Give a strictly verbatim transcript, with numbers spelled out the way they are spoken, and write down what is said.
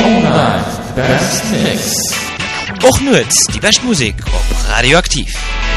Night Best Mix. Och nuets, die best Musik op Radioaktiv.